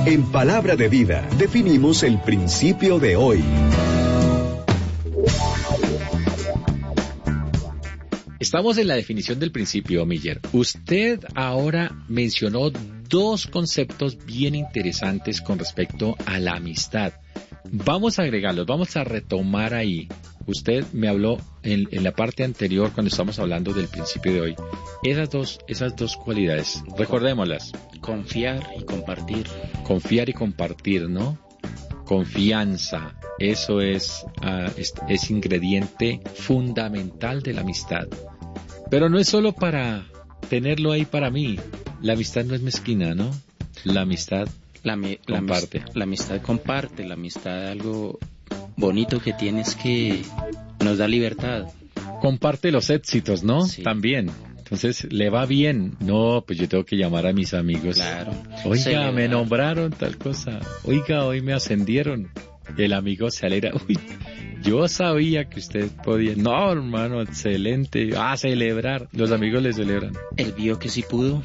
En Palabra de Vida, definimos el principio de hoy. Estamos en la definición del principio, Miller. Usted ahora mencionó dos conceptos bien interesantes con respecto a la amistad. Vamos a agregarlos, vamos a retomar ahí. Usted me habló en la parte anterior cuando estamos hablando del principio de hoy. Esas dos cualidades, recordémoslas. Confiar y compartir. Confiar y compartir, ¿no? Confianza, eso es ingrediente fundamental de la amistad. Pero no es solo para tenerlo ahí para mí. La amistad no es mezquina, ¿no? La amistad comparte. La amistad comparte, la amistad algo bonito que tienes que nos da libertad. Comparte los éxitos, ¿no? Sí. También. Entonces, ¿le va bien? No, pues yo tengo que llamar a mis amigos. Claro. Oiga, me nombraron tal cosa. Oiga, hoy me ascendieron. El amigo se alegra. Uy, yo sabía que usted podía. No, hermano, excelente. Celebrar. Los amigos le celebran. Él vio que sí pudo.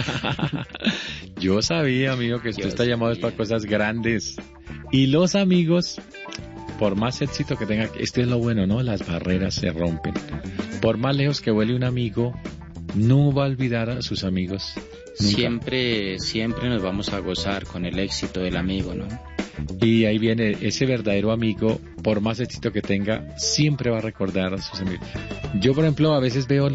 Yo sabía, amigo, que usted está llamado para cosas grandes. Y los amigos, por más éxito que tenga, esto es lo bueno, ¿no? Las barreras se rompen. Por más lejos que vuele un amigo, no va a olvidar a sus amigos. Nunca. Siempre nos vamos a gozar con el éxito del amigo, ¿no? Y ahí viene ese verdadero amigo, por más éxito que tenga, siempre va a recordar a sus amigos. Yo, por ejemplo, a veces veo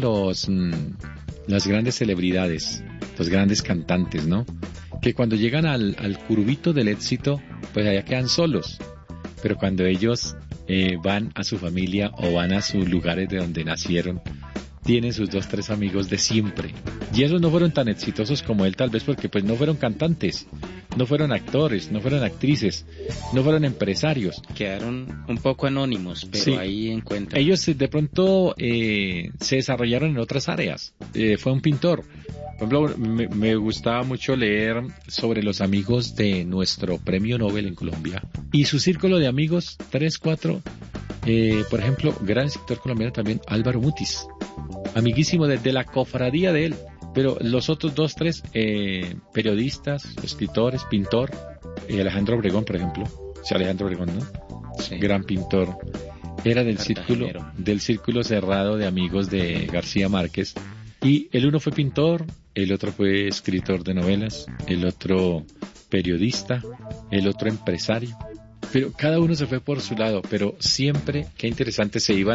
las grandes celebridades, los grandes cantantes, ¿no? Que cuando llegan al curvito del éxito, pues allá quedan solos. Pero cuando ellos van a su familia o van a sus lugares de donde nacieron, tienen sus 2, 3 amigos de siempre. Y esos no fueron tan exitosos como él, tal vez porque pues no fueron cantantes, no fueron actores, no fueron actrices, no fueron empresarios. Quedaron un poco anónimos, pero sí, ahí encuentran. Ellos de pronto se desarrollaron en otras áreas. Fue un pintor. Por ejemplo, me gustaba mucho leer sobre los amigos de nuestro premio Nobel en Colombia. Y su círculo de amigos, 3, 4, por ejemplo, gran escritor colombiano también, Álvaro Mutis. Amiguísimo de la cofradía de él. Pero los otros 2, 3, periodistas, escritores, pintor, Alejandro Obregón, por ejemplo. Sí, Alejandro Obregón, ¿no? Sí. Gran pintor. Era del círculo cerrado de amigos de García Márquez. Y el uno fue pintor, el otro fue escritor de novelas, el otro periodista, el otro empresario. Pero cada uno se fue por su lado, pero siempre, qué interesante,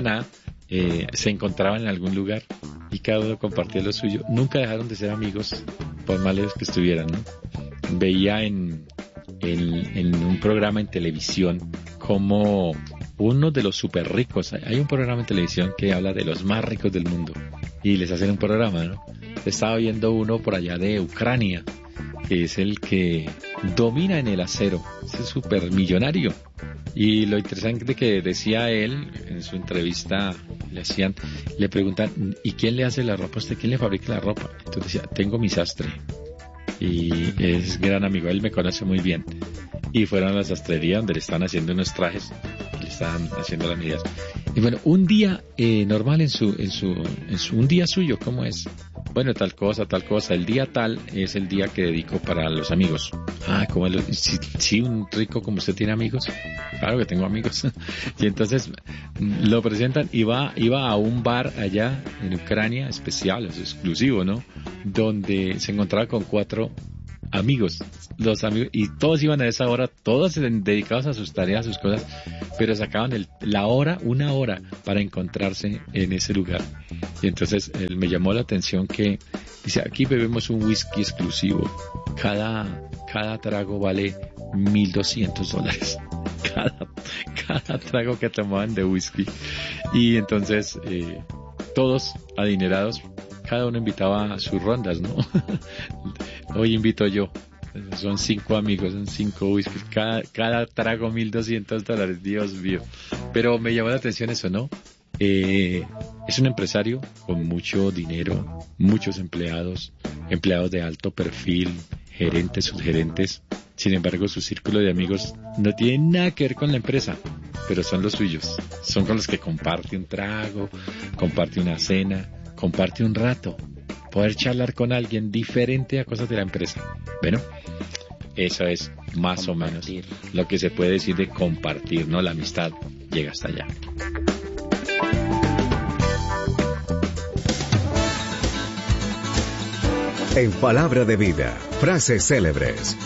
se encontraban en algún lugar y cada uno compartía lo suyo. Nunca dejaron de ser amigos, por más lejos que estuvieran, ¿no? Veía en un programa en televisión como uno de los súper ricos, hay un programa en televisión que habla de los más ricos del mundo y les hacen un programa, ¿no? Estaba viendo uno por allá de Ucrania, que es el que domina en el acero, ese súper millonario. Y lo interesante que decía él en su entrevista, le preguntan, ¿y quién le hace la ropa a usted? ¿Quién le fabrica la ropa? Entonces decía, tengo mi sastre. Y es gran amigo, él me conoce muy bien. Y fueron a la sastrería donde le están haciendo unos trajes, le están haciendo las medidas. Y bueno, un día normal un día suyo, ¿cómo es? Bueno, tal cosa, el día tal es el día que dedico para los amigos. ¿Cómo si un rico como usted tiene amigos? Claro que tengo amigos. Y entonces lo presentan y iba a un bar allá en Ucrania, especial, es exclusivo, ¿no? Donde se encontraba con 4 amigos, los amigos, y todos iban a esa hora, todos dedicados a sus tareas, a sus cosas, pero sacaban una hora para encontrarse en ese lugar. Y entonces me llamó la atención que dice, aquí bebemos un whisky exclusivo, cada trago vale $1,200, cada trago que tomaban de whisky. Y entonces todos adinerados, cada uno invitaba a sus rondas, ¿no? Hoy invito yo. Son 5 amigos, son 5 whiskies. Cada trago $1,200, Dios mío. Pero me llamó la atención eso, ¿no? Es un empresario con mucho dinero, muchos empleados de alto perfil, gerentes, subgerentes. Sin embargo, su círculo de amigos no tiene nada que ver con la empresa, pero son los suyos. Son con los que comparte un trago, comparte una cena, comparte un rato. Poder charlar con alguien diferente a cosas de la empresa. Bueno, eso es más compartir. o menos. Lo que se puede decir de compartir, ¿no? La amistad llega hasta allá. En Palabra de Vida, frases célebres.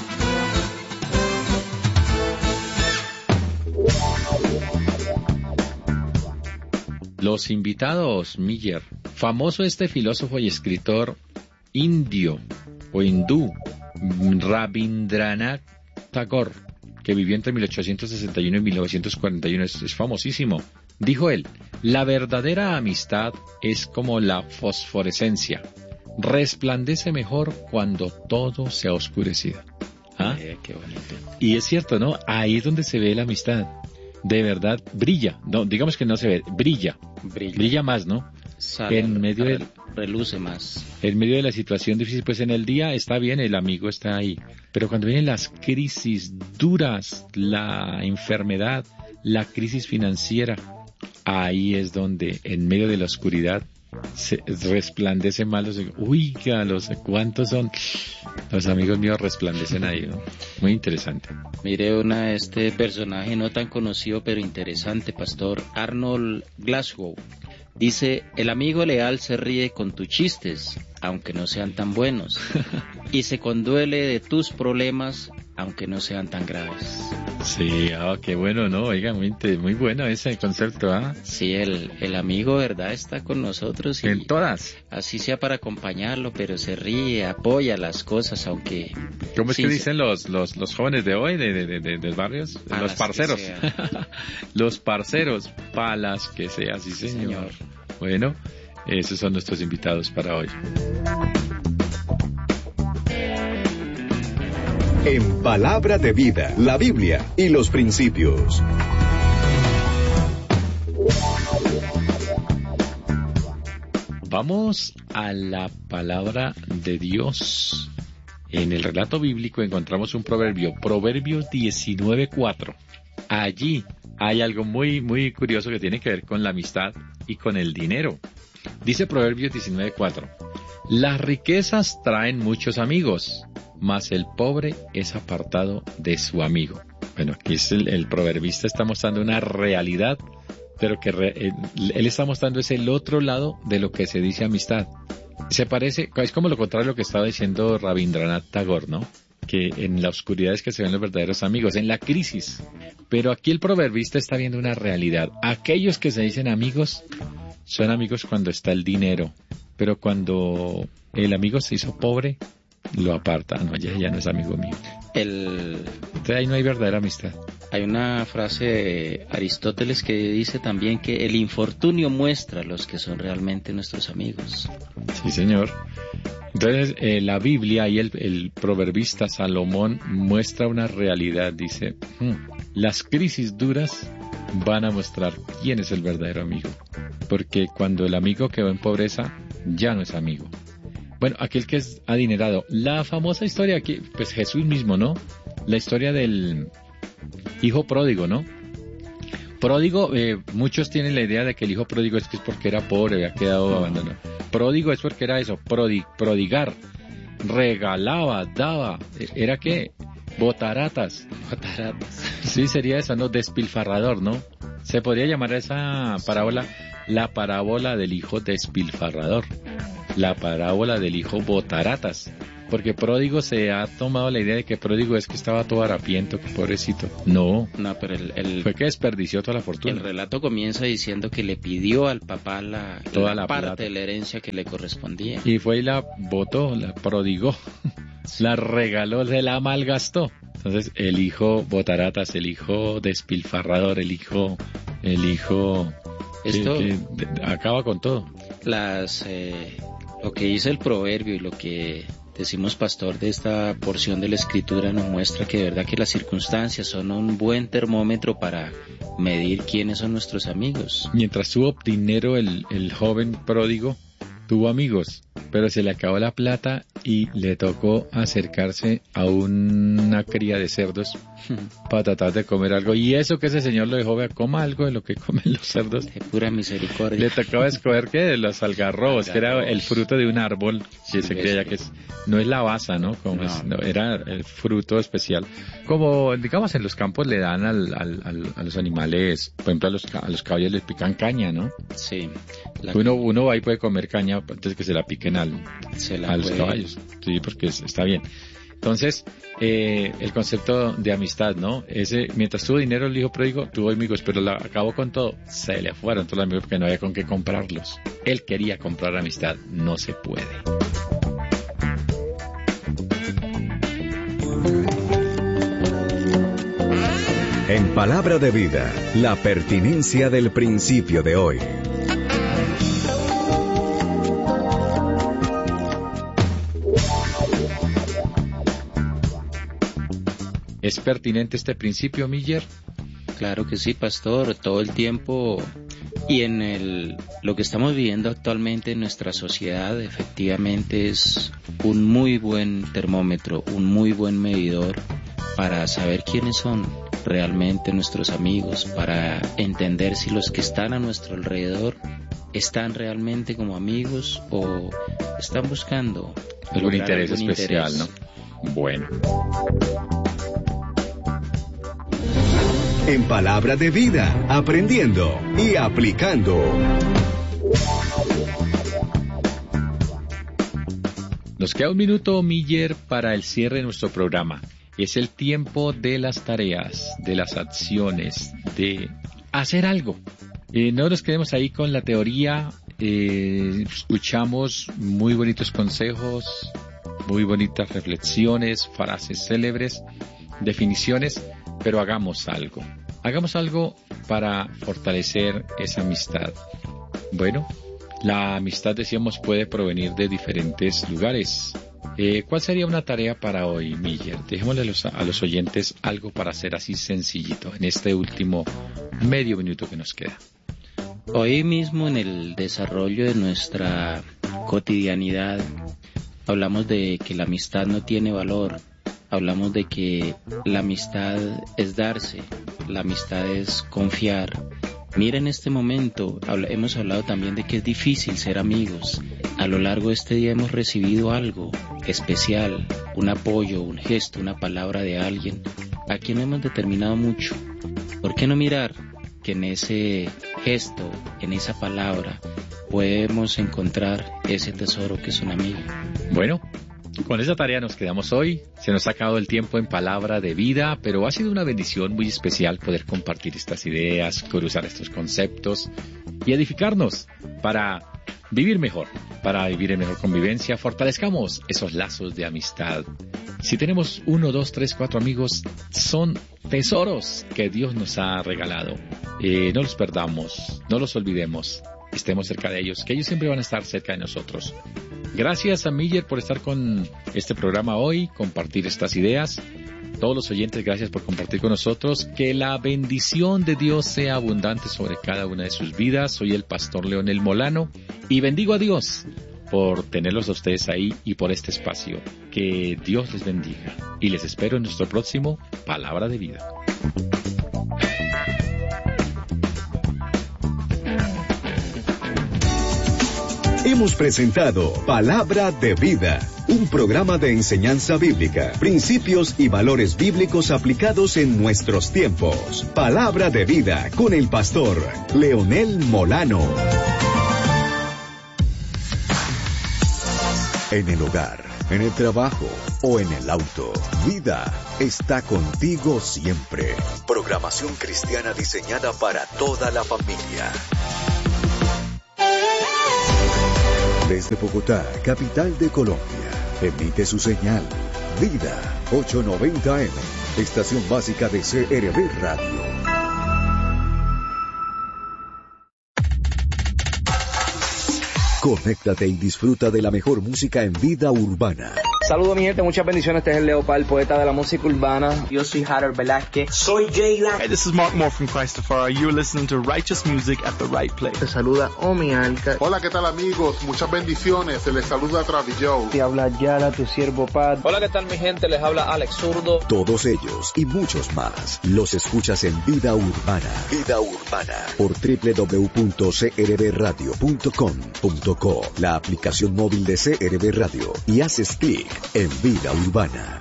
Los invitados, Miller. Famoso este filósofo y escritor indio o hindú, Rabindranath Tagore, que vivió entre 1861 y 1941, es famosísimo. Dijo él, la verdadera amistad es como la fosforescencia, resplandece mejor cuando todo se ha oscurecido. ¿Ah? Qué bonito. Y es cierto, ¿no? Ahí es donde se ve la amistad. De verdad, brilla. No, digamos que no se ve, brilla. Brilla más, ¿no? Sale, en medio de, reluce más. En medio de la situación difícil, pues en el día está bien, el amigo está ahí. Pero cuando vienen las crisis duras, la enfermedad, la crisis financiera, ahí es donde, en medio de la oscuridad, se resplandece más ¿cuántos son? Los amigos míos resplandecen ahí, ¿no? Muy interesante. Mire este personaje no tan conocido pero interesante, pastor Arnold Glasgow. Dice, el amigo leal se ríe con tus chistes, aunque no sean tan buenos, y se conduele de tus problemas, aunque no sean tan graves. Sí, qué bueno, ¿no? Oiga, muy bueno ese concepto, ¿ah? Sí, el amigo, ¿verdad? Está con nosotros. Y en todas. Así sea para acompañarlo, pero se ríe, apoya las cosas, aunque... ¿Cómo es que dicen los jóvenes de hoy, de barrios? Los parceros. Los parceros, palas que sea, sí señor. Bueno, esos son nuestros invitados para hoy. En Palabra de Vida, la Biblia y los principios. Vamos a la palabra de Dios. En el relato bíblico encontramos un proverbio, Proverbios 19:4. Allí hay algo muy curioso que tiene que ver con la amistad y con el dinero. Dice Proverbios 19:4, las riquezas traen muchos amigos, mas el pobre es apartado de su amigo. Bueno, aquí es el proverbista está mostrando una realidad, pero que él está mostrando es el otro lado de lo que se dice amistad. Se parece, es como lo contrario a lo que estaba diciendo Rabindranath Tagore, ¿no? Que en la oscuridad es que se ven los verdaderos amigos, en la crisis. Pero aquí el proverbista está viendo una realidad. Aquellos que se dicen amigos son amigos cuando está el dinero, pero cuando el amigo se hizo pobre, lo aparta. No, ya no es amigo mío. Entonces ahí no hay verdadera amistad. Hay una frase de Aristóteles que dice también que el infortunio muestra a los que son realmente nuestros amigos. Sí, señor. Entonces, la Biblia y el proverbista Salomón muestra una realidad. Dice, las crisis duras van a mostrar quién es el verdadero amigo. Porque cuando el amigo quedó en pobreza, ya no es amigo. Bueno, aquel que es adinerado. La famosa historia aquí, pues Jesús mismo, ¿no? La historia del hijo pródigo, ¿no? Pródigo, muchos tienen la idea de que el hijo pródigo es que es porque era pobre, había quedado abandonado. Pródigo es porque era eso, prodigar, regalaba, daba, ¿era qué? Botaratas. Sí, sería eso, ¿no? Despilfarrador, ¿no? Se podría llamar a esa parábola la parábola del hijo despilfarrador, la parábola del hijo botaratas. Porque pródigo se ha tomado la idea de que pródigo es que estaba todo harapiento, que pobrecito. No, pero fue que desperdició toda la fortuna. El relato comienza diciendo que le pidió al papá toda la parte plata de la herencia que le correspondía. Y fue y la botó, la prodigó, la regaló, se la malgastó. Entonces el hijo botaratas, el hijo despilfarrador, el hijo esto que acaba con todo. Lo que dice el proverbio y lo que decimos, pastor, de esta porción de la escritura nos muestra que de verdad que las circunstancias son un buen termómetro para medir quiénes son nuestros amigos. Mientras tuvo dinero el joven pródigo, tuvo amigos, pero se le acabó la plata y le tocó acercarse a una cría de cerdos para tratar de comer algo. Y eso que ese señor lo dejó, vea, coma algo de lo que comen los cerdos. De pura misericordia. Le tocaba escoger que de los algarrobos, que era el fruto de un árbol, que se creía que no es la basa, ¿no? Era el fruto especial. Como, digamos, en los campos le dan a los animales, por ejemplo, a los caballos les pican caña, ¿no? Sí. Uno va y puede comer caña antes que se la piquen a los caballos. Sí, porque está bien. Entonces, el concepto de amistad, ¿no? Mientras tuvo dinero el hijo pródigo, tuvo amigos, pero acabó con todo. Se le fueron todos los amigos porque no había con qué comprarlos. Él quería comprar amistad. No se puede. En Palabra de Vida, la pertinencia del principio de hoy. ¿Es pertinente este principio, Miller? Claro que sí, pastor, todo el tiempo. Y lo que estamos viviendo actualmente en nuestra sociedad, efectivamente es un muy buen termómetro, un muy buen medidor para saber quiénes son realmente nuestros amigos, para entender si los que están a nuestro alrededor están realmente como amigos o están buscando algún interés especial, ¿no? Bueno. En Palabra de Vida, aprendiendo y aplicando. Nos queda un minuto, Miller, para el cierre de nuestro programa. Es el tiempo de las tareas, de las acciones, de hacer algo. No nos quedemos ahí con la teoría. Escuchamos muy bonitos consejos, muy bonitas reflexiones, frases célebres, definiciones, pero hagamos algo. Hagamos algo para fortalecer esa amistad. Bueno, la amistad, decíamos, puede provenir de diferentes lugares. ¿Cuál sería una tarea para hoy, Miller? Dejémosle a los oyentes algo para hacer así sencillito en este último medio minuto que nos queda. Hoy mismo en el desarrollo de nuestra cotidianidad hablamos de que la amistad no tiene valor. Hablamos de que la amistad es darse, la amistad es confiar. Mira, en este momento hemos hablado también de que es difícil ser amigos. A lo largo de este día hemos recibido algo especial, un apoyo, un gesto, una palabra de alguien a quien hemos determinado mucho. ¿Por qué no mirar que en ese gesto, en esa palabra, podemos encontrar ese tesoro que es un amigo? Bueno, con esa tarea nos quedamos hoy. Se nos ha acabado el tiempo en Palabra de Vida, pero ha sido una bendición muy especial poder compartir estas ideas, cruzar estos conceptos y edificarnos para vivir mejor, para vivir en mejor convivencia. Fortalezcamos esos lazos de amistad. Si tenemos 1, 2, 3, 4 amigos, son tesoros que Dios nos ha regalado. No los perdamos, no los olvidemos. Estemos cerca de ellos, que ellos siempre van a estar cerca de nosotros. Gracias a Miller por estar con este programa hoy, compartir estas ideas. Todos los oyentes, gracias por compartir con nosotros. Que la bendición de Dios sea abundante sobre cada una de sus vidas. Soy el pastor Leonel Molano y bendigo a Dios por tenerlos a ustedes ahí y por este espacio. Que Dios les bendiga y les espero en nuestro próximo Palabra de Vida. Hemos presentado Palabra de Vida, un programa de enseñanza bíblica, principios y valores bíblicos aplicados en nuestros tiempos. Palabra de Vida con el pastor Leonel Molano. En el hogar, en el trabajo o en el auto, Vida está contigo siempre. Programación cristiana diseñada para toda la familia. Desde Bogotá, capital de Colombia, emite su señal Vida 890M, estación básica de CRB Radio. Conéctate y disfruta de la mejor música en vida urbana. Saludos mi gente, muchas bendiciones. Este es el Leopard, poeta de la música urbana. Yo soy Harold Velázquez. Soy Jayla. Hey, this is Mark Moore from Christopher. You're listening to righteous music at the right place. Te saluda Omi Alca. Hola, ¿qué tal amigos? Muchas bendiciones. Se les saluda Travis Joe. Te habla Yara, tu siervo Pat. Hola, ¿qué tal mi gente? Les habla Alex Zurdo. Todos ellos y muchos más los escuchas en Vida Urbana. Vida Urbana por www.crbradio.com.co, la aplicación móvil de CRB Radio, y haces clic en Vida Urbana.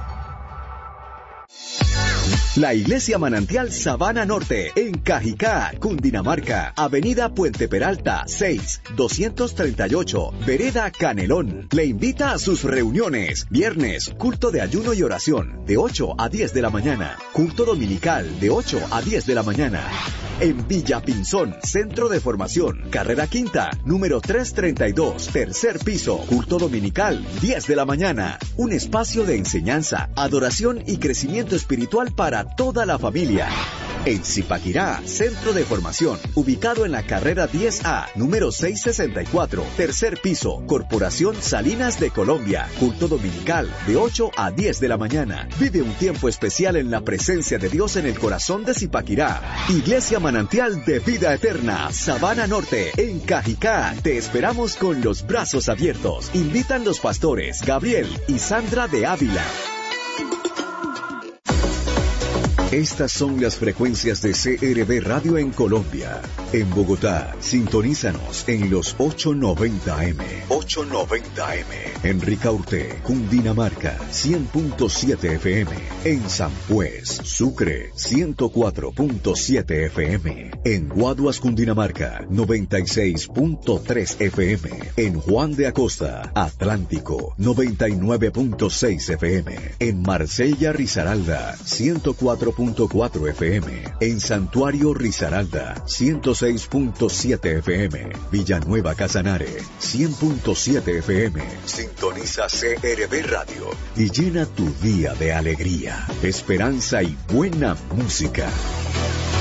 La Iglesia Manantial Sabana Norte, en Cajicá, Cundinamarca, Avenida Puente Peralta, 6, 238, Vereda Canelón. Le invita a sus reuniones. Viernes, culto de ayuno y oración, de 8 a 10 de la mañana. Culto dominical, de 8 a 10 de la mañana. En Villa Pinzón, Centro de Formación, Carrera Quinta, número 332, tercer piso. Culto dominical, 10 de la mañana. Un espacio de enseñanza, adoración y crecimiento espiritual para toda la familia. En Zipaquirá, Centro de Formación, ubicado en la carrera 10A, número 664, tercer piso, Corporación Salinas de Colombia. Culto dominical, de 8 a 10 de la mañana. Vive un tiempo especial en la presencia de Dios en el corazón de Zipaquirá. Iglesia Manantial de Vida Eterna, Sabana Norte, en Cajicá. Te esperamos con los brazos abiertos. Invitan los pastores Gabriel y Sandra de Ávila. Estas son las frecuencias de CRB Radio en Colombia. En Bogotá, sintonízanos en los 890M. 890M. En Ricaurte, Cundinamarca, 100.7 FM. En San Juez, Sucre, 104.7 FM. En Guaduas, Cundinamarca, 96.3 FM. En Juan de Acosta, Atlántico, 99.6 FM. En Marsella, Risaralda, 104.4 FM. En Santuario Risaralda, 106.7 FM. Villanueva Casanare, 100.7 FM. Sintoniza CRB Radio y llena tu día de alegría, esperanza y buena música.